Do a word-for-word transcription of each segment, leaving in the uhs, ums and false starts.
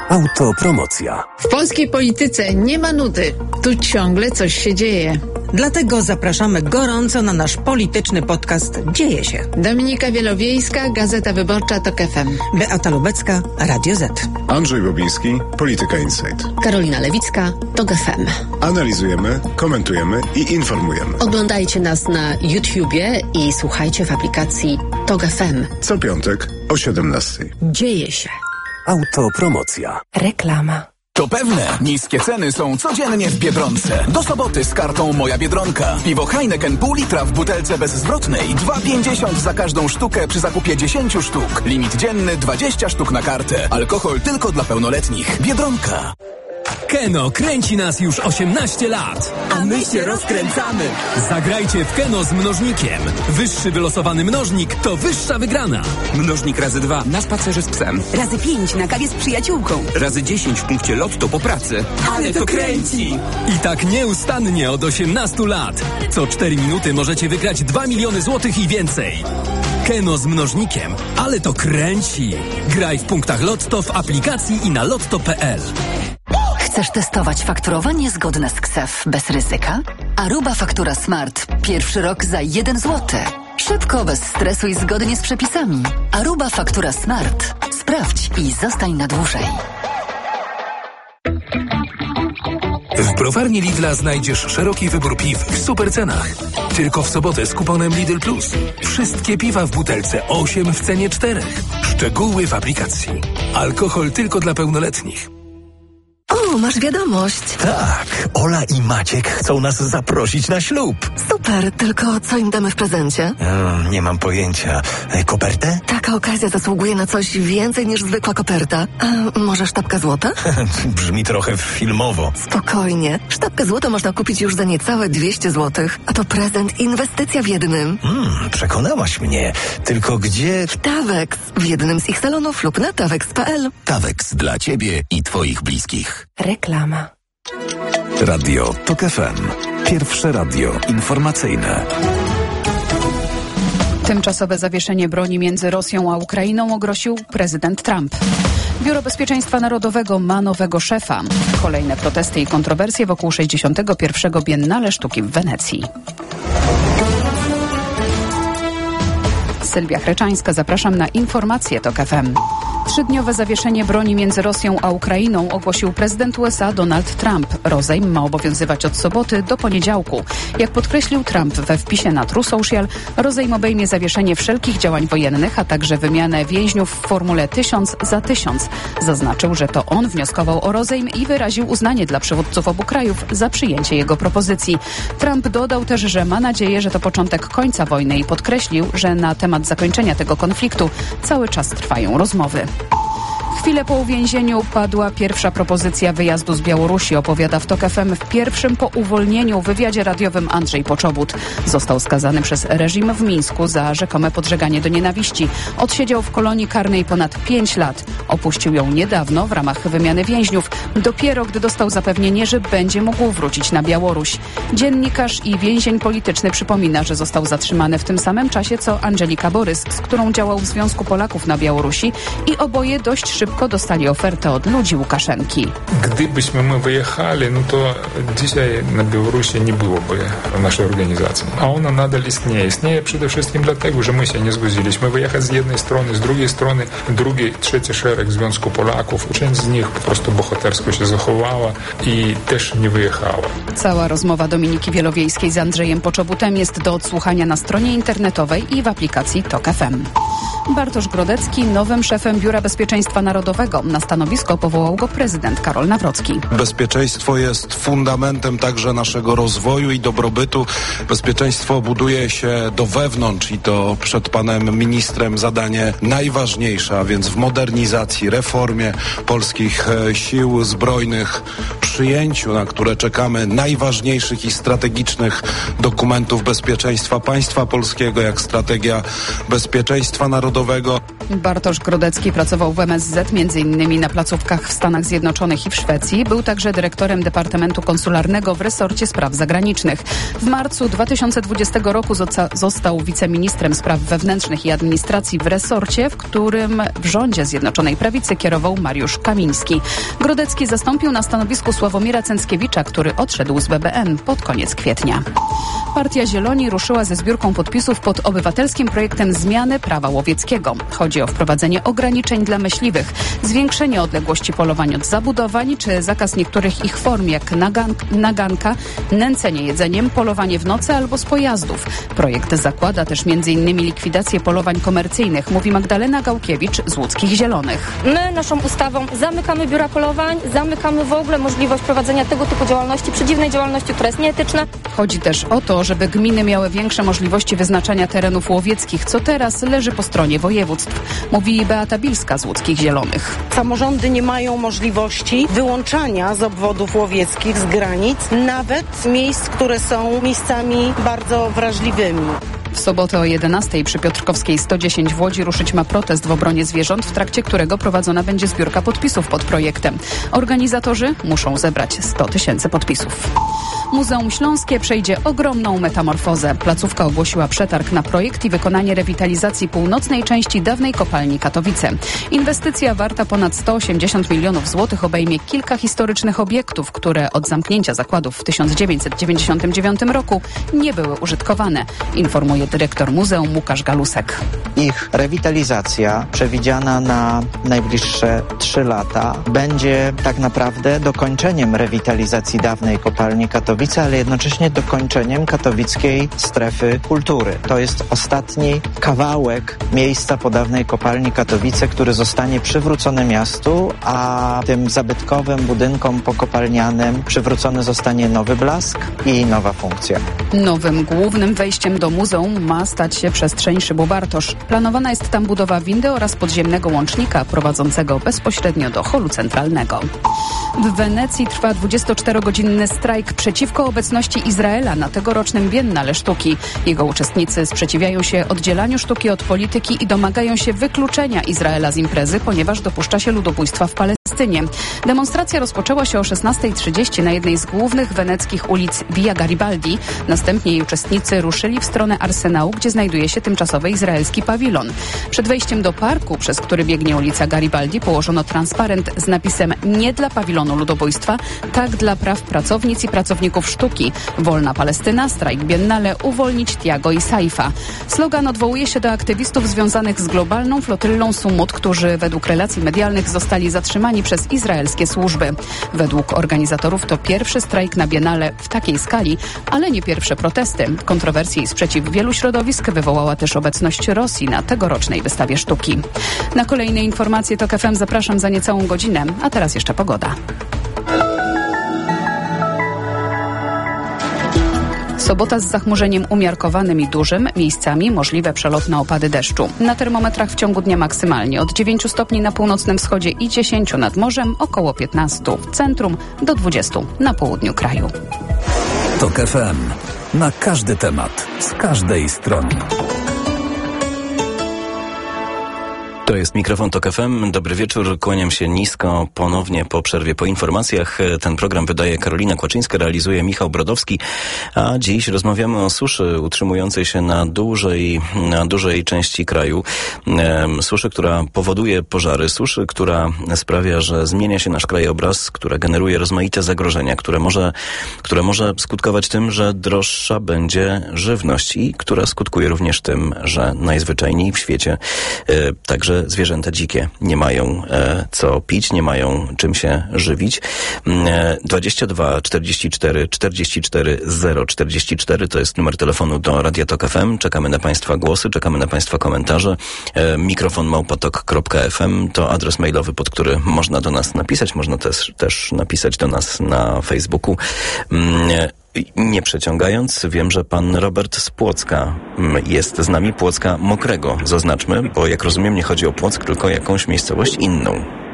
Autopromocja. W polskiej polityce nie ma nudy. Tu ciągle coś się dzieje. Dlatego zapraszamy gorąco na nasz polityczny podcast Dzieje się. Dominika Wielowiejska, Gazeta Wyborcza, TOK F M. Beata Lubecka, Radio Z. Andrzej Bobiński, Polityka Insight. Karolina Lewicka, TOK F M. Analizujemy, komentujemy i informujemy. Oglądajcie nas na YouTubie i słuchajcie w aplikacji TOK F M. Co piątek o siedemnastej. Dzieje się. Autopromocja. Reklama. To pewne, niskie ceny są codziennie w Biedronce. Do soboty z kartą Moja Biedronka. Piwo Heineken pół litra w butelce bezzwrotnej. dwa pięćdziesiąt za każdą sztukę przy zakupie dziesięć sztuk. Limit dzienny dwadzieścia sztuk na kartę. Alkohol tylko dla pełnoletnich. Biedronka. Keno kręci nas już osiemnaście lat. A my się rozkręcamy. Zagrajcie w Keno z mnożnikiem. Wyższy wylosowany mnożnik to wyższa wygrana. Mnożnik razy dwa na spacerze z psem. Razy pięć na kawie z przyjaciółką. Razy dziesięć w punkcie Lotto po pracy. Ale to kręci! I tak nieustannie od osiemnastu lat. Co cztery minuty możecie wygrać dwa miliony złotych i więcej. Keno z mnożnikiem. Ale to kręci. Graj w punktach Lotto, w aplikacji i na lotto kropka p l. Chcesz testować fakturowanie zgodne z K S E F bez ryzyka? Aruba Faktura Smart. Pierwszy rok za jeden złoty. Szybko, bez stresu i zgodnie z przepisami. Aruba Faktura Smart. Sprawdź i zostań na dłużej. W browarni Lidla znajdziesz szeroki wybór piw w super cenach. Tylko w sobotę z kuponem Lidl Plus. Wszystkie piwa w butelce osiem w cenie czterech. Szczegóły w aplikacji. Alkohol tylko dla pełnoletnich. O, masz wiadomość. Tak, Ola i Maciek chcą nas zaprosić na ślub. Super, tylko co im damy w prezencie? Hmm, nie mam pojęcia. E, kopertę? Taka okazja zasługuje na coś więcej niż zwykła koperta. A może sztabka złota? Brzmi trochę filmowo. Spokojnie. Sztabkę złota można kupić już za niecałe dwieście złotych. A to prezent, inwestycja w jednym. Hmm, przekonałaś mnie. Tylko gdzie... W Tawex. W jednym z ich salonów lub na tawex kropka p l. Tawex dla Ciebie i Twoich bliskich. Reklama. Radio TOK F M. Pierwsze radio informacyjne. Tymczasowe zawieszenie broni między Rosją a Ukrainą ogłosił prezydent Trump. Biuro Bezpieczeństwa Narodowego ma nowego szefa. Kolejne protesty i kontrowersje wokół sześćdziesiątego pierwszego Biennale Sztuki w Wenecji. Sylwia Chreczańska, zapraszam na informacje TOK F M. Trzydniowe zawieszenie broni między Rosją a Ukrainą ogłosił prezydent U S A Donald Trump. Rozejm ma obowiązywać od soboty do poniedziałku. Jak podkreślił Trump we wpisie na True Social, rozejm obejmie zawieszenie wszelkich działań wojennych, a także wymianę więźniów w formule tysiąc za tysiąc. Zaznaczył, że to on wnioskował o rozejm i wyraził uznanie dla przywódców obu krajów za przyjęcie jego propozycji. Trump dodał też, że ma nadzieję, że to początek końca wojny i podkreślił, że na temat zakończenia tego konfliktu cały czas trwają rozmowy. Chwilę po uwięzieniu padła pierwsza propozycja wyjazdu z Białorusi, opowiada w TOK F M w pierwszym po uwolnieniu wywiadzie radiowym Andrzej Poczobut. Został skazany przez reżim w Mińsku za rzekome podżeganie do nienawiści. Odsiedział w kolonii karnej ponad pięć lat. Opuścił ją niedawno w ramach wymiany więźniów, dopiero gdy dostał zapewnienie, że będzie mógł wrócić na Białoruś. Dziennikarz i więzień polityczny przypomina, że został zatrzymany w tym samym czasie co Angelika Borys, z którą działał w Związku Polaków na Białorusi i oboje dość szybko dostali ofertę od ludzi Łukaszenki. Gdybyśmy my wyjechali, no to dzisiaj na Białorusi nie byłoby naszej organizacji. A ona nadal istnieje. Istnieje przede wszystkim dlatego, że my się nie zgodziliśmy wyjechać z jednej strony, z drugiej strony drugi, trzeci szereg Związku Polaków. Część z nich po prostu bohatersko się zachowała i też nie wyjechała. Cała rozmowa Dominiki Wielowiejskiej z Andrzejem Poczobutem jest do odsłuchania na stronie internetowej i w aplikacji TOK F M. Bartosz Grodecki nowym szefem Biura Bezpieczeństwa Narodowego. Na stanowisko powołał go prezydent Karol Nawrocki. Bezpieczeństwo jest fundamentem także naszego rozwoju i dobrobytu. Bezpieczeństwo buduje się do wewnątrz i to przed panem ministrem zadanie najważniejsze, a więc w modernizacji, reformie polskich sił zbrojnych, przyjęciu, na które czekamy, najważniejszych i strategicznych dokumentów bezpieczeństwa państwa polskiego, jak strategia bezpieczeństwa narodowego. Bartosz Grodecki pracował w M S Z między innymi na placówkach w Stanach Zjednoczonych i w Szwecji. Był także dyrektorem Departamentu Konsularnego w resorcie spraw zagranicznych. W marcu dwa tysiące dwudziestego roku zoca- został wiceministrem spraw wewnętrznych i administracji w resorcie, w którym w rządzie Zjednoczonej Prawicy kierował Mariusz Kamiński. Grodecki zastąpił na stanowisku Sławomira Cęckiewicza, który odszedł z B B N pod koniec kwietnia. Partia Zieloni ruszyła ze zbiórką podpisów pod obywatelskim projektem zmiany prawa łowieckiego. Chodzi o wprowadzenie ograniczeń dla myśliwych, zwiększenie odległości polowań od zabudowań czy zakaz niektórych ich form jak nagan- naganka, nęcenie jedzeniem, polowanie w nocy albo z pojazdów. Projekt zakłada też między innymi likwidację polowań komercyjnych, mówi Magdalena Gałkiewicz z Łódzkich Zielonych. My naszą ustawą zamykamy biura polowań, zamykamy w ogóle możliwość prowadzenia tego typu działalności, przedziwnej działalności, która jest nieetyczna. Chodzi też o to, żeby gminy miały większe możliwości wyznaczania terenów łowieckich, co teraz leży po stronie województw, mówi Beata Bilska z Łódzkich Zielonych. Samorządy nie mają możliwości wyłączania z obwodów łowieckich, z granic, nawet miejsc, które są miejscami bardzo wrażliwymi. W sobotę o jedenastej przy Piotrkowskiej sto dziesięć w Łodzi ruszyć ma protest w obronie zwierząt, w trakcie którego prowadzona będzie zbiórka podpisów pod projektem. Organizatorzy muszą zebrać sto tysięcy podpisów. Muzeum Śląskie przejdzie ogromną metamorfozę. Placówka ogłosiła przetarg na projekt i wykonanie rewitalizacji północnej części dawnej kopalni Katowice. Inwestycja warta ponad sto osiemdziesiąt milionów złotych obejmie kilka historycznych obiektów, które od zamknięcia zakładów w tysiąc dziewięćset dziewięćdziesiątym dziewiątym roku nie były użytkowane, informuje dyrektor muzeum Łukasz Galusek. Ich rewitalizacja przewidziana na najbliższe trzy lata będzie tak naprawdę dokończeniem rewitalizacji dawnej kopalni Katowice, ale jednocześnie dokończeniem katowickiej strefy kultury. To jest ostatni kawałek miejsca po dawnej kopalni Katowice, który zostanie przywrócony miastu, a tym zabytkowym budynkom pokopalnianym przywrócony zostanie nowy blask i nowa funkcja. Nowym głównym wejściem do muzeum ma stać się przestrzeń Szybu Bartosz. Planowana jest tam budowa windy oraz podziemnego łącznika prowadzącego bezpośrednio do holu centralnego. W Wenecji trwa dwudziestoczterogodzinny strajk przeciwko obecności Izraela na tegorocznym Biennale Sztuki. Jego uczestnicy sprzeciwiają się oddzielaniu sztuki od polityki i domagają się wykluczenia Izraela z imprezy, ponieważ dopuszcza się ludobójstwa w Palestynie. Demonstracja rozpoczęła się o szesnastej trzydzieści na jednej z głównych weneckich ulic Via Garibaldi. Następnie jej uczestnicy ruszyli w stronę Arsenału, gdzie znajduje się tymczasowy izraelski pawilon. Przed wejściem do parku, przez który biegnie ulica Garibaldi, położono transparent z napisem „Nie dla pawilonu ludobójstwa, tak dla praw pracownic i pracowników sztuki. Wolna Palestyna, strajk Biennale, uwolnić Tiago i Saifa”. Slogan odwołuje się do aktywistów związanych z globalną flotyllą Sumut, którzy według relacji medialnych zostali zatrzymani przez izraelskie służby. Według organizatorów to pierwszy strajk na Biennale w takiej skali, ale nie pierwsze protesty. Kontrowersje i sprzeciw wielu środowisk wywołała też obecność Rosji na tegorocznej wystawie sztuki. Na kolejne informacje TOK F M zapraszam za niecałą godzinę, a teraz jeszcze pogoda. Sobota z zachmurzeniem umiarkowanym i dużym, miejscami możliwe przelotne opady deszczu. Na termometrach w ciągu dnia maksymalnie od dziewięciu stopni na północnym wschodzie i dziesięciu nad morzem, około piętnastu w centrum, do dwudziestu na południu kraju. TOK F M. Na każdy temat, z każdej strony. To jest mikrofon TOK F M. Dobry wieczór, kłaniam się nisko ponownie po przerwie po informacjach. Ten program wydaje Karolina Kłaczyńska, realizuje Michał Brodowski, a dziś rozmawiamy o suszy utrzymującej się na dużej, na dużej części kraju. Suszy, która powoduje pożary, suszy, która sprawia, że zmienia się nasz krajobraz, która generuje rozmaite zagrożenia, które może, które może skutkować tym, że droższa będzie żywność i która skutkuje również tym, że najzwyczajniej w świecie także zwierzęta dzikie nie mają e, co pić, nie mają czym się żywić. E, dwadzieścia dwa czterdzieści cztery czterdzieści cztery zero czterdzieści cztery to jest numer telefonu do Radia TOK F M. Czekamy na Państwa głosy, czekamy na Państwa komentarze. E, mikrofon małpa tok kropka f m to adres mailowy, pod który można do nas napisać. Można też, też napisać do nas na Facebooku. E, Nie przeciągając, wiem, że pan Robert z Płocka jest z nami. Płocka Mokrego, zaznaczmy, bo jak rozumiem, nie chodzi o Płock, tylko jakąś miejscowość inną.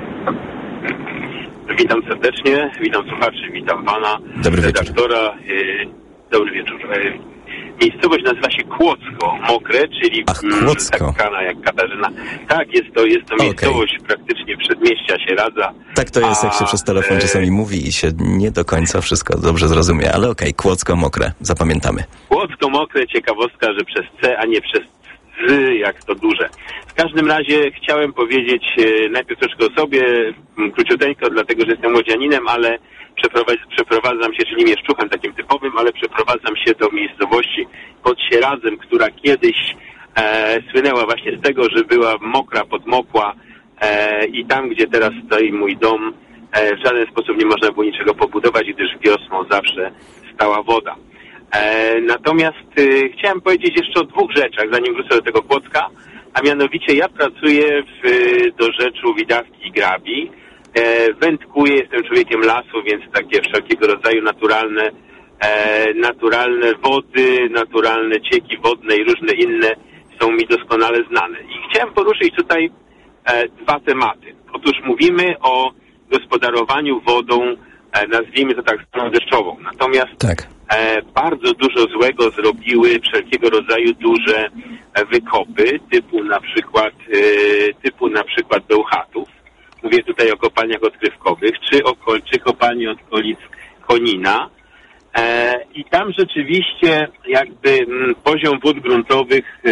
Witam serdecznie, witam słuchaczy, witam pana Dobry redaktora. Wieczór. Dobry wieczór. miejscowość nazywa się Kłodzko Mokre, czyli Ach, Kłodzko. taka jak Katarzyna. Tak, jest to, jest to miejscowość okay. praktycznie przedmieścia Sieradza. Tak to jest, a, jak się przez telefon czasami mówi i się nie do końca wszystko dobrze zrozumie, ale okej, okay, Kłodzko Mokre, zapamiętamy. Kłodzko Mokre, ciekawostka, że przez C, a nie przez Z, jak to duże. W każdym razie chciałem powiedzieć e, najpierw troszkę o sobie, m, króciuteńko, dlatego, że jestem łodzianinem, ale przeprowadz- przeprowadzam się, czyli mieszczuchem takim typowym, ale przeprowadzam się do miejscowości pod Sieradzem, która kiedyś e, słynęła właśnie z tego, że była mokra, podmokła e, i tam, gdzie teraz stoi mój dom, e, w żaden sposób nie można było niczego pobudować, gdyż wiosną zawsze stała woda. E, natomiast e, chciałem powiedzieć jeszcze o dwóch rzeczach, zanim wrócę do tego Kłodzka, a mianowicie ja pracuję w dorzeczu Widawki i Grabi, e, wędkuję, jestem człowiekiem lasu, więc takie wszelkiego rodzaju naturalne, e, naturalne wody, naturalne cieki wodne i różne inne są mi doskonale znane. I chciałem poruszyć tutaj e, dwa tematy. Otóż mówimy o gospodarowaniu wodą, e, nazwijmy to tak zwaną deszczową. Natomiast tak. e, bardzo dużo złego zrobiły wszelkiego rodzaju duże e, wykopy, typu na przykład e, typu na przykład Bełchatów. Mówię tutaj o kopalniach odkrywkowych, czy, o, czy kopalni od okolic Konina. E, I tam rzeczywiście jakby m, poziom wód gruntowych e,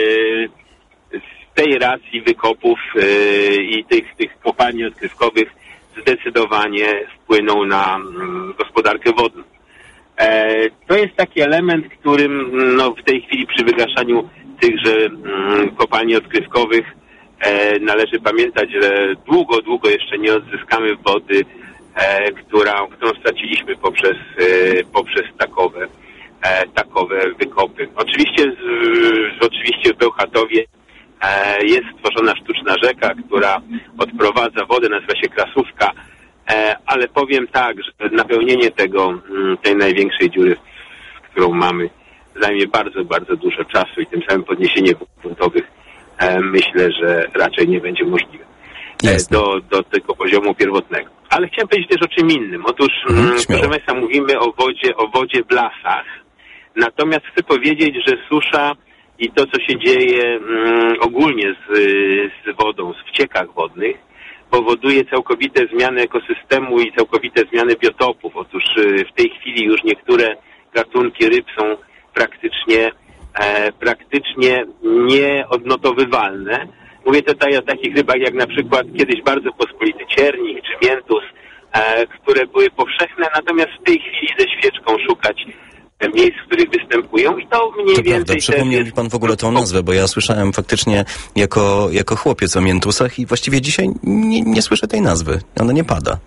z tej racji wykopów e, i tych, tych kopalni odkrywkowych zdecydowanie wpłynął na m, gospodarkę wodną. E, to jest taki element, którym no, w tej chwili przy wygaszaniu tychże m, kopalni odkrywkowych e, należy pamiętać, że długo, długo jeszcze nie odzyskamy wody, e, która, którą straciliśmy poprzez, e, poprzez takowe, e, takowe wykopy. Oczywiście, z, z, oczywiście w Bełchatowie e, jest stworzona sztuczna rzeka, która odprowadza wodę, nazywa się Krasówka, e, ale powiem tak, że napełnienie tego, tej największej dziury, którą mamy, zajmie bardzo, bardzo dużo czasu i tym samym podniesienie wód gruntowych e, myślę, że raczej nie będzie możliwe e, do, do tego poziomu pierwotnego. Ale chciałem powiedzieć też o czym innym. Otóż, mhm, proszę Państwa, mówimy o wodzie, o wodzie w lasach. Natomiast chcę powiedzieć, że susza i to, co się dzieje mm, ogólnie z, z wodą, w ciekach wodnych, powoduje całkowite zmiany ekosystemu i całkowite zmiany biotopów. Otóż w tej chwili już niektóre gatunki ryb są praktycznie, e, praktycznie nieodnotowywalne. Mówię tutaj o takich rybach jak na przykład kiedyś bardzo pospolity ciernik czy miętus, e, które były powszechne, natomiast w tej chwili ze świeczką szukać miejsc, w których występują i to mniej to więcej... Prawda. Przypomniał mi pan w ogóle tą nazwę, bo ja słyszałem faktycznie jako, jako chłopiec o miętusach i właściwie dzisiaj nie, nie słyszę tej nazwy. Ona nie pada.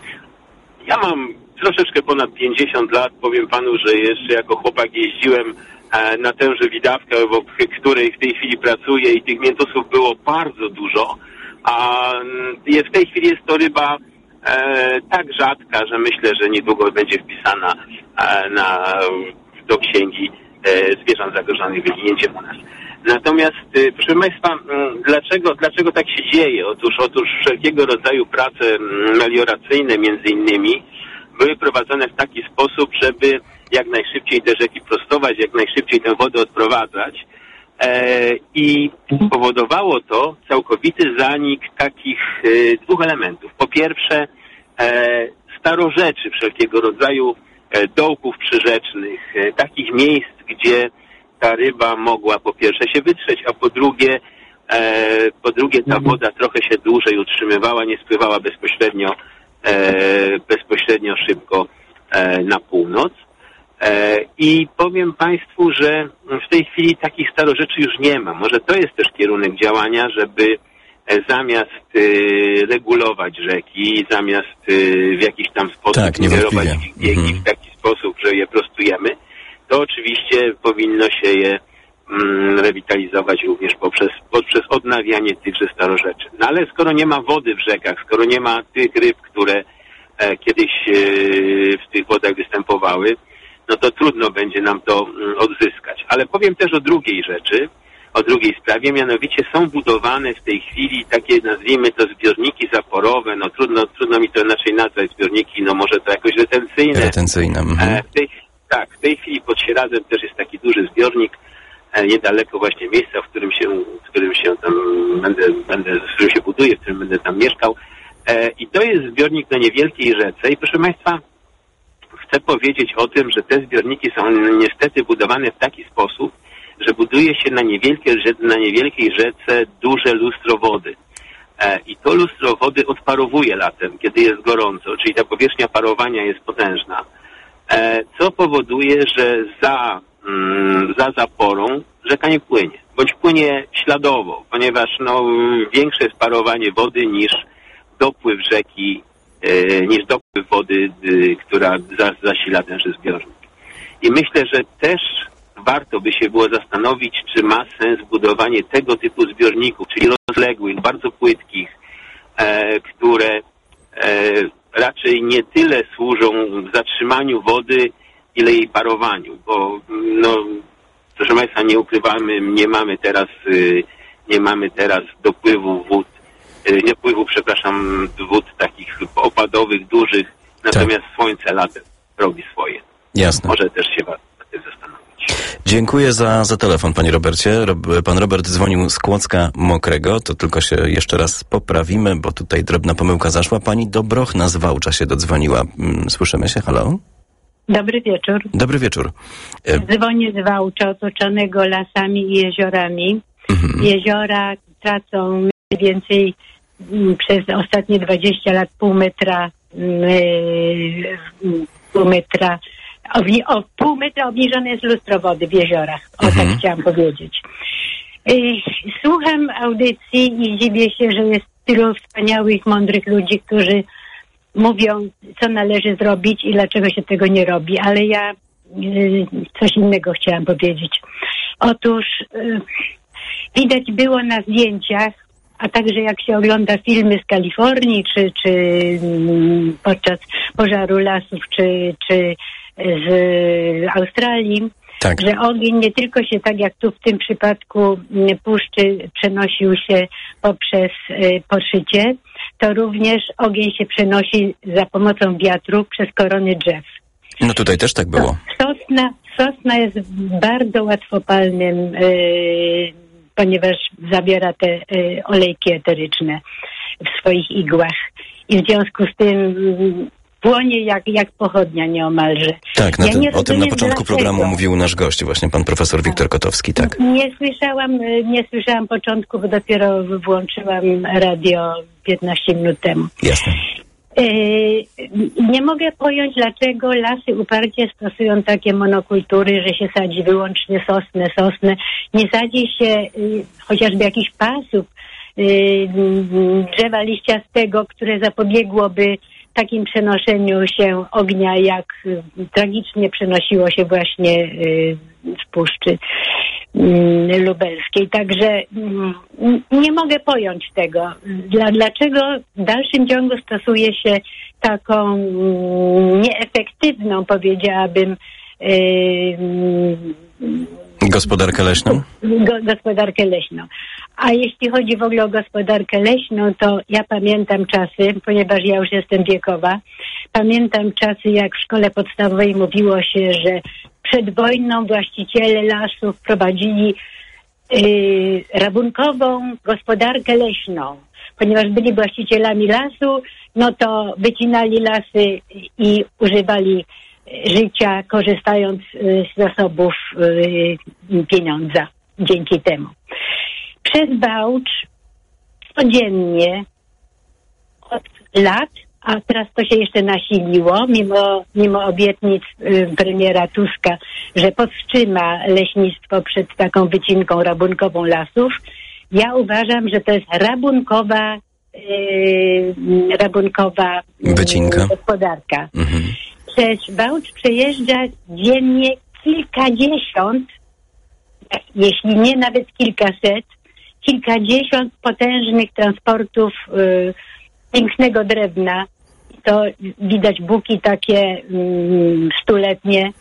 Ja mam troszeczkę ponad pięćdziesiąt lat. Powiem panu, że jeszcze jako chłopak jeździłem e, na tęże Widawkę, obok której w tej chwili pracuję i tych miętusów było bardzo dużo, a jest, w tej chwili jest to ryba E, tak rzadka, że myślę, że niedługo będzie wpisana e, na, do księgi e, zwierząt zagrożonych wyginięciem u nas. Natomiast, e, proszę Państwa, m, dlaczego, dlaczego tak się dzieje? Otóż, otóż wszelkiego rodzaju prace melioracyjne między innymi były prowadzone w taki sposób, żeby jak najszybciej te rzeki prostować, jak najszybciej tę wodę odprowadzać. E, I powodowało to całkowity zanik takich e, dwóch elementów. Po pierwsze, e, starorzeczy wszelkiego rodzaju e, dołków przyrzecznych, e, takich miejsc, gdzie ta ryba mogła po pierwsze się wytrzeć, a po drugie, e, po drugie ta woda trochę się dłużej utrzymywała, nie spływała bezpośrednio, e, bezpośrednio szybko e, na północ. I powiem Państwu, że w tej chwili takich starorzeczy już nie ma. Może to jest też kierunek działania, żeby zamiast regulować rzeki, zamiast w jakiś tam sposób tak, niwelować ich biegi mhm. w taki sposób, że je prostujemy, to oczywiście powinno się je mm, rewitalizować również poprzez, poprzez odnawianie tychże starorzeczy. No ale skoro nie ma wody w rzekach, skoro nie ma tych ryb, które e, kiedyś e, w tych wodach występowały, no to trudno będzie nam to odzyskać. Ale powiem też o drugiej rzeczy, o drugiej sprawie, mianowicie są budowane w tej chwili takie, nazwijmy to, zbiorniki zaporowe, no trudno, trudno mi to inaczej nazwać, zbiorniki, no może to jakoś retencyjne. Retencyjne. Mhm. W tej, Tak, w tej chwili pod Sieradem też jest taki duży zbiornik, e, niedaleko właśnie miejsca, w którym się, w którym się tam będę, będę, w którym się buduję, w którym będę tam mieszkał. E, I to jest zbiornik na niewielkiej rzece. I proszę Państwa, chcę powiedzieć o tym, że te zbiorniki są niestety budowane w taki sposób, że buduje się na niewielkiej, na niewielkiej rzece duże lustro wody. E, I to lustro wody odparowuje latem, kiedy jest gorąco, czyli ta powierzchnia parowania jest potężna. E, co powoduje, że za, mm, za zaporą rzeka nie płynie, bądź płynie śladowo, ponieważ no, większe jest parowanie wody niż dopływ rzeki, e, niż dopływ wody, e, która za, zasila tenże zbiornik. I myślę, że też warto by się było zastanowić, czy ma sens budowanie tego typu zbiorników, czyli rozległych, bardzo płytkich, e, które e, raczej nie tyle służą zatrzymaniu wody, ile jej parowaniu, bo no, proszę Państwa, nie ukrywamy, nie mamy teraz, y, nie mamy teraz dopływu wód, y, nie dopływu, przepraszam, wód takich opadowych, dużych, natomiast tak. Słońce latem robi swoje. Jasne. Może też się warto nad tym zastanowić. Dziękuję za, za telefon, panie Robercie. Rob, pan Robert dzwonił z Kłodzka Mokrego. To tylko się jeszcze raz poprawimy, bo tutaj drobna pomyłka zaszła. Pani Dobrochna z Wałcza się dodzwoniła. Słyszymy się? Halo? Dobry wieczór. Dobry wieczór. Dzwonię z Wałcza, otoczonego lasami i jeziorami. Mhm. Jeziora tracą mniej więcej przez ostatnie dwadzieścia lat pół metra pół metra O, o pół metra obniżone jest lustro wody w jeziorach. O mhm. tak chciałam powiedzieć. Słucham audycji i dziwię się, że jest tylu wspaniałych, mądrych ludzi, którzy mówią, co należy zrobić i dlaczego się tego nie robi. Ale ja y, coś innego chciałam powiedzieć. Otóż y, widać było na zdjęciach, a także jak się ogląda filmy z Kalifornii, czy, czy y, podczas pożaru lasów, czy, czy z Australii, tak. że ogień nie tylko się, tak jak tu w tym przypadku puszczy, przenosił się poprzez y, poszycie, to również ogień się przenosi za pomocą wiatru przez korony drzew. No tutaj też tak było. Sosna, sosna jest bardzo łatwopalnym, y, ponieważ zawiera te y, olejki eteryczne w swoich igłach. I w związku z tym y, płonie jak, jak pochodnia nieomalże. Tak, na ja tym, nie o tym na początku dlaczego. programu mówił nasz gość, właśnie pan profesor Wiktor Kotowski, tak. Nie słyszałam, nie słyszałam początku, bo dopiero włączyłam radio piętnaście minut temu. Jasne. Yy, nie mogę pojąć, dlaczego lasy uparcie stosują takie monokultury, że się sadzi wyłącznie sosnę, sosnę. Nie sadzi się yy, chociażby jakiś pasób yy, drzewa liściastego, które zapobiegłoby takim przenoszeniu się ognia, jak y, tragicznie przenosiło się właśnie y, z Puszczy y, Lubelskiej. Także y, nie mogę pojąć tego. Dla, dlaczego w dalszym ciągu stosuje się taką y, nieefektywną, powiedziałabym, y, gospodarkę leśną? Go, gospodarkę leśną. A jeśli chodzi w ogóle o gospodarkę leśną, to ja pamiętam czasy, ponieważ ja już jestem wiekowa, pamiętam czasy, jak w szkole podstawowej mówiło się, że przed wojną właściciele lasów prowadzili yy, rabunkową gospodarkę leśną. Ponieważ byli właścicielami lasu, no to wycinali lasy i używali życia, korzystając z zasobów yy, pieniądza dzięki temu. Przez Wałcz codziennie od lat, a teraz to się jeszcze nasiliło, mimo, mimo obietnic y, premiera Tuska, że powstrzyma leśnictwo przed taką wycinką rabunkową lasów. Ja uważam, że to jest rabunkowa, y, rabunkowa wycinka. Y, gospodarka. Mhm. Przez Wałcz przejeżdża dziennie kilkadziesiąt, jeśli nie nawet kilkaset, kilkadziesiąt potężnych transportów y, pięknego drewna. To widać buki takie y, stuletnie.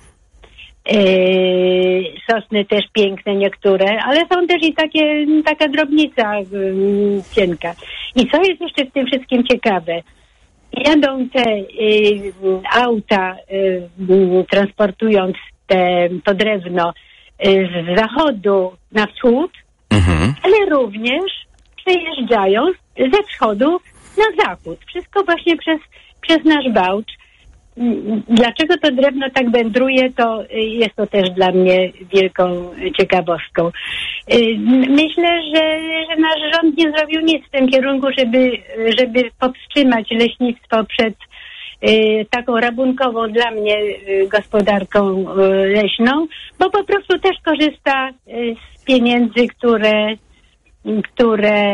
Y, sosny też piękne niektóre, ale są też i takie, taka drobnica y, cienka. I co jest jeszcze w tym wszystkim ciekawe? jadą te y, auta, y, transportując te, to drewno y, z zachodu na wschód, mhm. ale również przejeżdżają ze wschodu na zachód. Wszystko właśnie przez, przez nasz Bałcz. Dlaczego to drewno tak wędruje, to jest to też dla mnie wielką ciekawostką. Myślę, że, że nasz rząd nie zrobił nic w tym kierunku, żeby, żeby powstrzymać leśnictwo przed taką rabunkową dla mnie gospodarką leśną, bo po prostu też korzysta z pieniędzy, które, które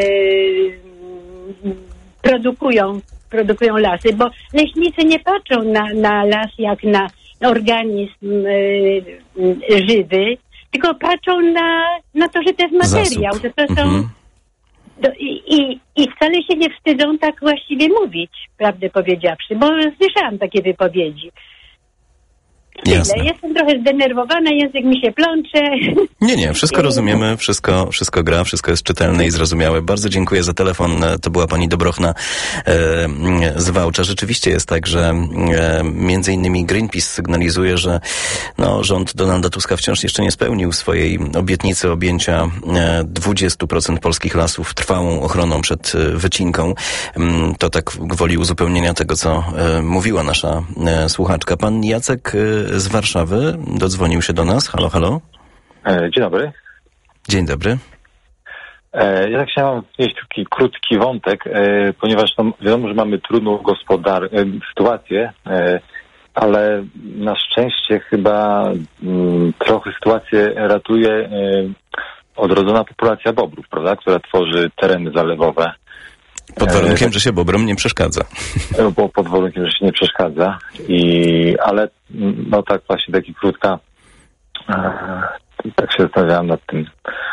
produkują produkują lasy, bo leśnicy nie patrzą na, na las jak na organizm y, y, żywy, tylko patrzą na, na to, że to jest materiał, Zasób. że to są mhm. do, i, i, i wcale się nie wstydzą tak właściwie mówić, prawdę powiedziawszy, bo słyszałam takie wypowiedzi. Tyle. Jestem trochę zdenerwowana, język mi się plącze. Nie, nie, wszystko rozumiemy, wszystko, wszystko gra, wszystko jest czytelne i zrozumiałe. Bardzo dziękuję za telefon. To była pani Dobrochna e, z Wałcza. Rzeczywiście jest tak, że e, między innymi Greenpeace sygnalizuje, że no, rząd Donalda Tuska wciąż jeszcze nie spełnił swojej obietnicy objęcia e, dwadzieścia procent polskich lasów trwałą ochroną przed e, wycinką. E, to tak gwoli uzupełnienia tego, co e, mówiła nasza e, słuchaczka. Pan Jacek e, z Warszawy dodzwonił się do nas. Halo, halo. Dzień dobry. Dzień dobry. Ja tak chciałem wnieść taki krótki wątek, ponieważ no, wiadomo, że mamy trudną gospodar- sytuację, ale na szczęście chyba m, trochę sytuację ratuje odrodzona populacja bobrów, prawda, która tworzy tereny zalewowe. Pod warunkiem, że się bobrom nie przeszkadza. Bo pod warunkiem, że się nie przeszkadza. I, ale no tak właśnie taki krótka, e, tak się zastanawiałem nad tym,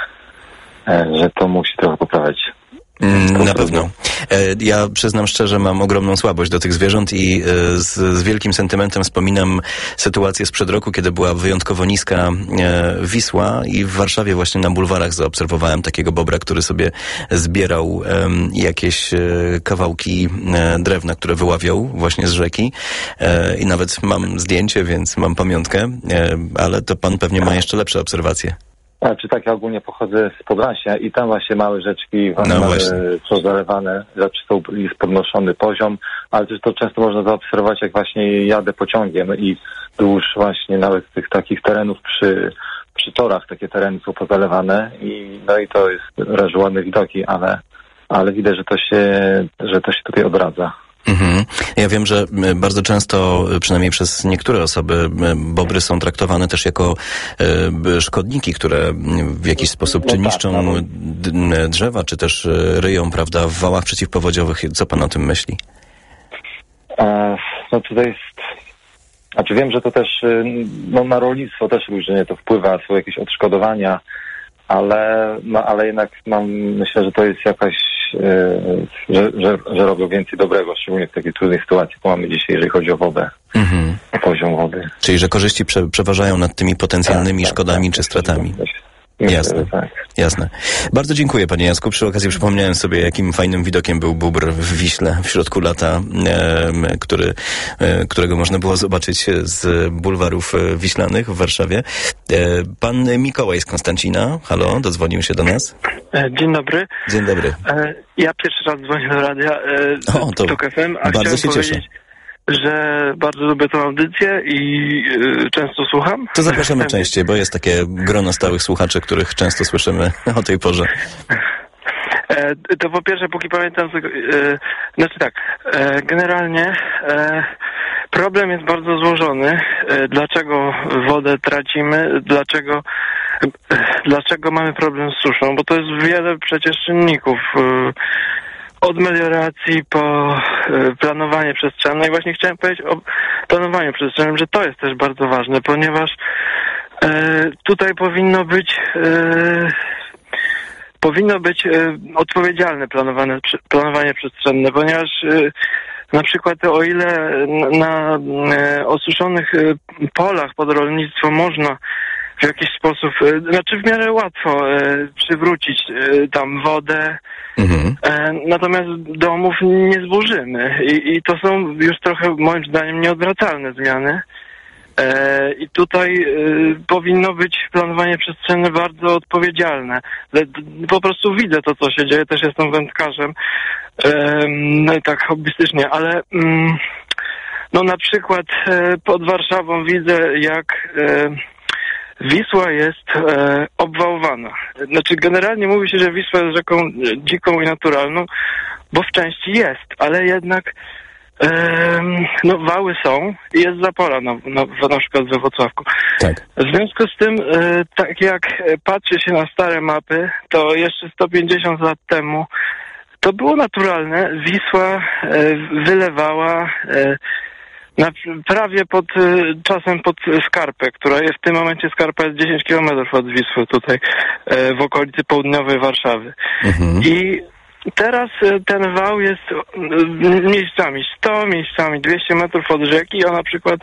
e, że to musi trochę poprawiać. Mm, na pewno. Ja przyznam szczerze, mam ogromną słabość do tych zwierząt i z, z wielkim sentymentem wspominam sytuację sprzed roku, kiedy była wyjątkowo niska Wisła i w Warszawie właśnie na bulwarach zaobserwowałem takiego bobra, który sobie zbierał um, jakieś kawałki drewna, które wyławiał właśnie z rzeki i nawet mam zdjęcie, więc mam pamiątkę, ale to pan pewnie ma jeszcze lepsze obserwacje. Znaczy tak, ja ogólnie pochodzę z Podlasia i tam właśnie małe rzeczki no są zalewane, znaczy są, jest podnoszony poziom, ale też to często można zaobserwować, jak właśnie jadę pociągiem i wzdłuż właśnie nawet tych takich terenów przy, przy torach takie tereny są pozalewane i no i to jest raże ładne widoki, ale, ale widać, że to się, że to się tutaj odradza. Mhm. Ja wiem, że bardzo często, przynajmniej przez niektóre osoby, bobry są traktowane też jako e, szkodniki, które w jakiś sposób czy niszczą drzewa, czy też ryją, prawda, w wałach przeciwpowodziowych. Co pan o tym myśli? E, no tutaj jest... Znaczy wiem, że to też no, na rolnictwo też różnie to wpływa, są jakieś odszkodowania, ale, no, ale jednak mam, myślę, że to jest jakaś, yy, że, że, że robią więcej dobrego, szczególnie w takiej trudnej sytuacji, jak mamy dzisiaj, jeżeli chodzi o wodę, mhm. o poziom wody. Czyli, że korzyści prze, przeważają nad tymi potencjalnymi tak, szkodami tak, czy stratami. Myślę, Jasne, tak. Jasne. Bardzo dziękuję, panie Jacku. Przy okazji przypomniałem sobie, jakim fajnym widokiem był bóbr w Wiśle w środku lata, e, który, e, którego można było zobaczyć z bulwarów wiślanych w Warszawie. E, pan Mikołaj z Konstancina, halo, dodzwonił się do nas. Dzień dobry. Dzień dobry. E, ja pierwszy raz dzwonię do radia e, o, to Tok F M, a bardzo się powiedzieć, cieszę. że bardzo lubię tę audycję i y, często słucham. To zapraszamy częściej, bo jest takie grono stałych słuchaczy, których często słyszymy o tej porze. E, to po pierwsze, póki pamiętam, e, znaczy tak, e, generalnie e, problem jest bardzo złożony. E, dlaczego wodę tracimy? Dlaczego, e, dlaczego mamy problem z suszą? Bo to jest wiele przecież czynników. E, Od melioracji po y, planowanie przestrzenne. I właśnie chciałem powiedzieć o planowaniu przestrzennym, że to jest też bardzo ważne, ponieważ y, tutaj powinno być y, powinno być y, odpowiedzialne planowane, planowanie przestrzenne, ponieważ y, na przykład o ile na, na y, osuszonych y, polach pod rolnictwo można w jakiś sposób, e, znaczy w miarę łatwo e, przywrócić e, tam wodę, mhm. e, natomiast domów nie zburzymy. I, I to są już trochę moim zdaniem nieodwracalne zmiany. E, I tutaj e, powinno być planowanie przestrzenne bardzo odpowiedzialne. Le, po prostu widzę to, co się dzieje, też jestem wędkarzem, e, no i tak hobbystycznie, ale mm, no na przykład e, pod Warszawą widzę, jak e, Wisła jest e, obwałowana. Znaczy generalnie mówi się, że Wisła jest rzeką dziką i naturalną, bo w części jest, ale jednak no wały są i jest zapora na, na, na przykład we Wrocławku. Tak. W związku z tym, e, tak jak patrzy się na stare mapy, to jeszcze sto pięćdziesiąt lat temu to było naturalne. Wisła e, wylewała e, na, prawie pod czasem pod Skarpę, która jest w tym momencie, Skarpa jest dziesięć kilometrów od Wisły tutaj e, w okolicy południowej Warszawy. Mhm. I teraz ten wał jest miejscami sto, miejscami dwieście metrów od rzeki, a na przykład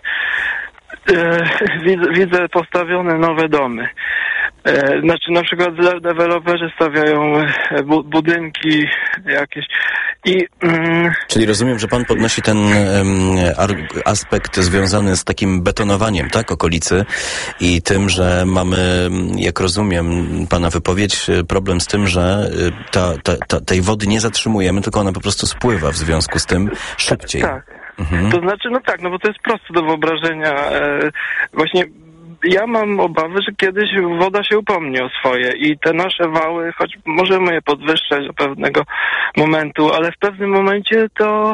e, widzę, widzę postawione nowe domy. E, znaczy na przykład deweloperzy stawiają bu- budynki jakieś i... Mm, Czyli rozumiem, że pan podnosi ten um, aspekt związany z takim betonowaniem, tak, okolicy i tym, że mamy, jak rozumiem pana wypowiedź, problem z tym, że ta, ta, ta, tej wody nie zatrzymujemy, tylko ona po prostu spływa w związku z tym szybciej. Tak. Mhm. To znaczy, no tak, no bo to jest proste do wyobrażenia. E, właśnie ja mam obawy, że kiedyś woda się upomni o swoje i te nasze wały, choć możemy je podwyższać do pewnego momentu, ale w pewnym momencie to,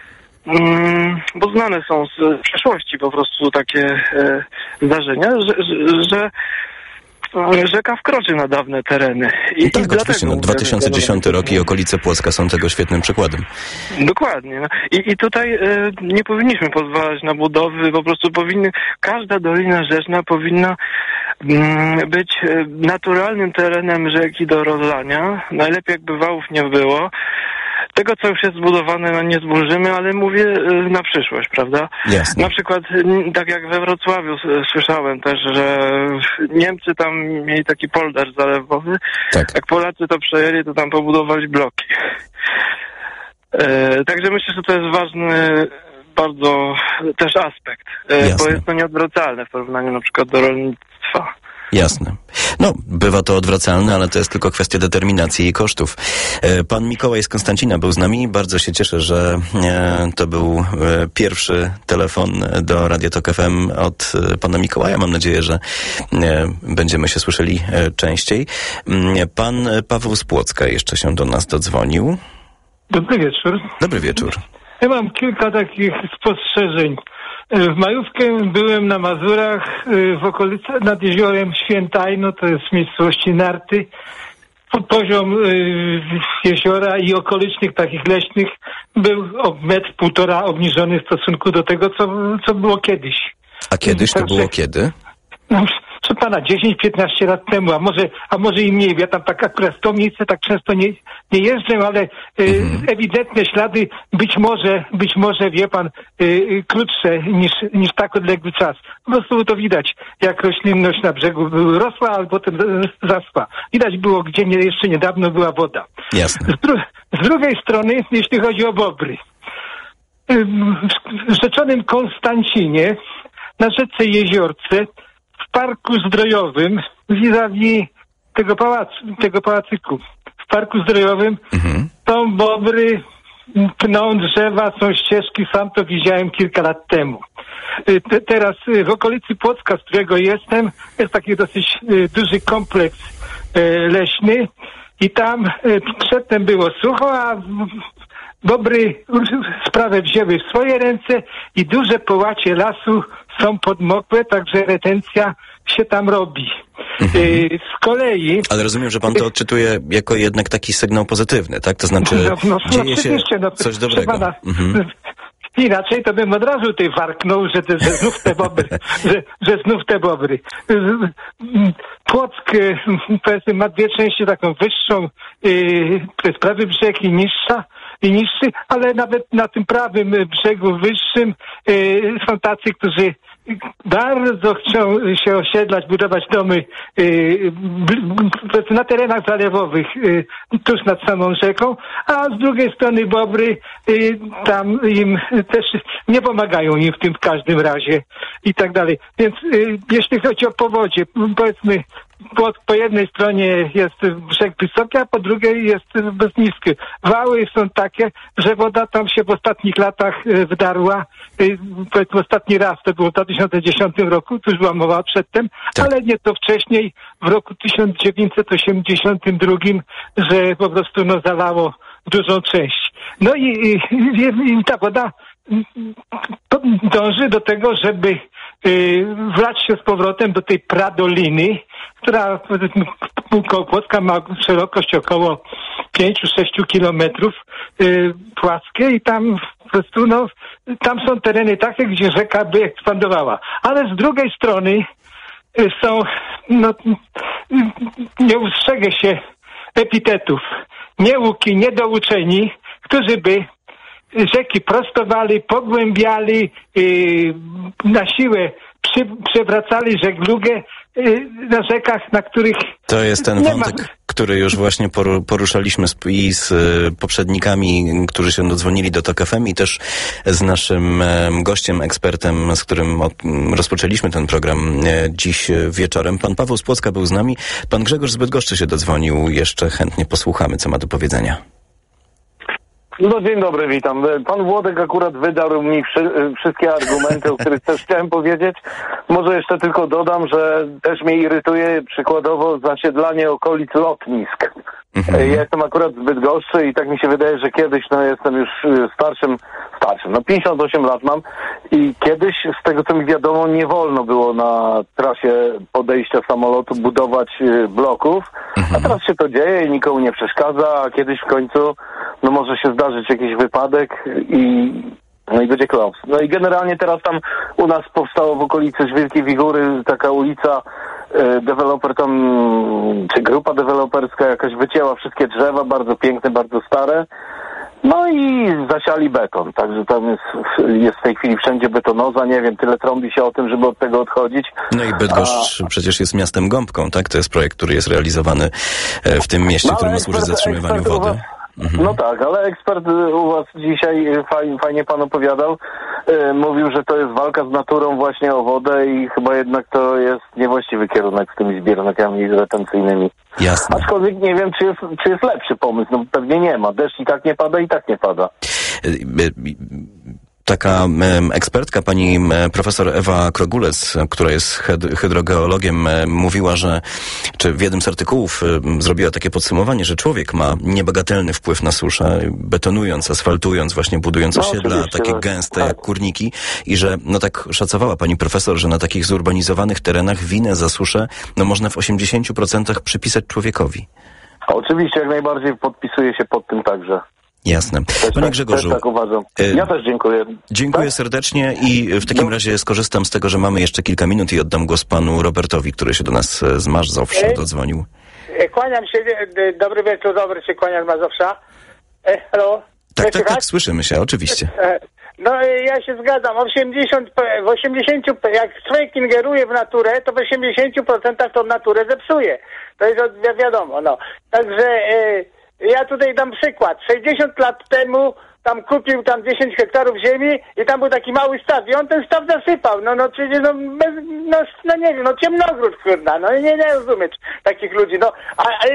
mm, bo znane są z przeszłości po prostu takie e, zdarzenia, że, że, że rzeka wkroczy na dawne tereny. I, tak, i oczywiście. No, dwa tysiące dziesiąty rok i okolice Płocka są tego świetnym przykładem. Dokładnie. No. I, I tutaj e, nie powinniśmy pozwalać na budowy, po prostu powinny, każda dolina rzeczna powinna mm, być e, naturalnym terenem rzeki do rozlania. Najlepiej jakby wałów nie było. Tego, co już jest zbudowane, no nie zburzymy, ale mówię y, na przyszłość, prawda? Jasne. Na przykład, y, tak jak we Wrocławiu s- słyszałem też, że Niemcy tam mieli taki polder zalewowy. Tak. Jak Polacy to przejęli, to tam pobudowali bloki. E, także myślę, że to jest ważny bardzo też aspekt, e, bo jest to nieodwracalne w porównaniu na przykład do rolnictwa. Jasne. No, bywa to odwracalne, ale to jest tylko kwestia determinacji i kosztów. Pan Mikołaj z Konstancina był z nami. Bardzo się cieszę, że to był pierwszy telefon do Radia Tok F M od pana Mikołaja. Mam nadzieję, że będziemy się słyszeli częściej. Pan Paweł z Płocka jeszcze się do nas dodzwonił. Dobry wieczór. Dobry wieczór. Ja mam kilka takich spostrzeżeń. W majówkę byłem na Mazurach, w okolicy nad jeziorem Świętajno, to jest w miejscowości Narty. Poziom jeziora i okolicznych takich leśnych był o metr, półtora obniżony w stosunku do tego, co, co było kiedyś. A kiedyś to Także, było kiedy? No, proszę pana, dziesięć piętnaście lat temu, a może, a może i mniej. Ja tam tak akurat w to miejsce tak często nie, nie jeżdżę, ale y, mhm. ewidentne ślady, być może, być może, wie pan, y, krótsze niż, niż tak odległy czas. Po prostu to widać, jak roślinność na brzegu rosła, a potem zaschła. Widać było, gdzie nie, jeszcze niedawno była woda. Jasne. Z, dru- z drugiej strony, jeśli chodzi o bobry. Y, w rzeczonym Konstancinie, na rzece Jeziorce, w parku zdrojowym, vis-a-vis tego pałacu, tego pałacyku, w parku zdrojowym mhm. są bobry, pną drzewa, są ścieżki, sam to widziałem kilka lat temu. Te, teraz w okolicy Płocka, z którego jestem, jest taki dosyć duży kompleks leśny i tam przedtem było sucho, a bobry sprawę wzięły w swoje ręce i duże połacie lasu są podmokłe, także retencja się tam robi. Mhm. Z kolei... Ale rozumiem, że pan to odczytuje jako jednak taki sygnał pozytywny, tak? To znaczy no, no, dzieje się no, coś dobrego. Pana, mhm. Inaczej to bym od razu tutaj warknął, że, że znów te bobry, że, że znów te bobry. Płock, powiedzmy, ma dwie części, taką wyższą, yy, to jest prawy brzeg i niższa, i niższy, ale nawet na tym prawym brzegu wyższym yy, są tacy, którzy bardzo chcą się osiedlać, budować domy y, na terenach zalewowych, y, tuż nad samą rzeką, a z drugiej strony Bobry y, tam im też nie pomagają im w tym w każdym razie i tak dalej. Więc y, jeśli chodzi o powodzie, powiedzmy, po, po jednej stronie jest brzeg wysoki, a po drugiej jest bez niski. Wały są takie, że woda tam się w ostatnich latach wdarła. Powiedzmy ostatni raz to było w dwa tysiące dziesiątym roku, tu już była mowa przedtem, tak. Ale nie to wcześniej, w roku tysiąc dziewięćset osiemdziesiątym drugim, że po prostu no zalało dużą część. No i, i, i ta woda dąży do tego, żeby y, wlać się z powrotem do tej Pradoliny, która koło Płocka ma szerokość około pięć do sześciu kilometrów y, płaskie i tam po prostu no, tam są tereny takie, gdzie rzeka by ekspandowała. Ale z drugiej strony y, są, no, y, nie ustrzegę się epitetów, nieuki, niedouczeni, którzy by rzeki prostowali, pogłębiali, yy, na siłę przy, przewracali żeglugę yy, na rzekach, na których to jest ten wątek, ma... który już właśnie poruszaliśmy z, i z poprzednikami, którzy się dodzwonili do Tok F M i też z naszym gościem, ekspertem, z którym rozpoczęliśmy ten program dziś wieczorem. Pan Paweł z Płocka był z nami. Pan Grzegorz z Bydgoszczy się dodzwonił. Jeszcze chętnie posłuchamy, co ma do powiedzenia. No dzień dobry, witam. Pan Włodek akurat wydarł mi wszy, wszystkie argumenty, o których też chciałem powiedzieć. Może jeszcze tylko dodam, że też mnie irytuje przykładowo zasiedlanie okolic lotnisk. Mhm. Ja jestem akurat z Bydgoszczy i tak mi się wydaje, że kiedyś, no jestem już starszym, starszym, no pięćdziesiąt osiem lat mam i kiedyś, z tego co mi wiadomo, nie wolno było na trasie podejścia samolotu budować bloków, mhm. a teraz się to dzieje i nikomu nie przeszkadza, a kiedyś w końcu no może się zdarzyć jakiś wypadek i no i będzie klaps. No i generalnie teraz tam u nas powstało w okolicy Wielkiej Wigury taka ulica, e, deweloper tam, czy grupa deweloperska jakaś wycięła wszystkie drzewa, bardzo piękne, bardzo stare. No i zasiali beton, także tam jest, jest w tej chwili wszędzie betonoza, nie wiem, tyle trąbi się o tym, żeby od tego odchodzić. No i Bydgoszcz A... przecież jest miastem gąbką, tak? To jest projekt, który jest realizowany w tym mieście, no, który ma służyć zatrzymywaniu wody. Was... Mhm. No tak, ale ekspert u was dzisiaj fajnie, fajnie pan opowiadał, yy, mówił, że to jest walka z naturą właśnie o wodę i chyba jednak to jest niewłaściwy kierunek z tymi zbiornikami retencyjnymi. Jasne. Aczkolwiek nie wiem, czy jest, czy jest lepszy pomysł, no pewnie nie ma. Deszcz i tak nie pada, i tak nie pada. Taka ekspertka, pani profesor Ewa Krogulec, która jest hydrogeologiem, mówiła, że, czy w jednym z artykułów zrobiła takie podsumowanie, że człowiek ma niebagatelny wpływ na suszę, betonując, asfaltując, właśnie budując no, osiedla, takie tak. gęste tak. jak kurniki i że, no tak szacowała pani profesor, że na takich zurbanizowanych terenach winę za suszę, no można w osiemdziesięciu procentach przypisać człowiekowi. Oczywiście, jak najbardziej podpisuję się pod tym także. Jasne. Też Panie tak, Grzegorzu. Też tak uważam. Ja też dziękuję. Dziękuję tak? serdecznie i w takim no. razie skorzystam z tego, że mamy jeszcze kilka minut i oddam głos panu Robertowi, który się do nas z Mazowsza dodzwonił. Kłaniam się, dobry wieczór, dobry się kłaniam z Mazowsza. E, halo? Tak, tak, tak, słyszymy się, oczywiście. No ja się zgadzam, osiemdziesiąt, w osiemdziesięciu, jak człowiek ingeruje w naturę, to w osiemdziesięciu procentach tą naturę zepsuje. To jest wiadomo, no. Także... E, ja tutaj dam przykład. sześćdziesiąt lat temu tam kupił tam dziesięć hektarów ziemi i tam był taki mały staw i on ten staw zasypał. No no przecież no, bez, no, no nie wiem, no ciemnogród kurna, no nie, nie rozumiem takich ludzi. No a, a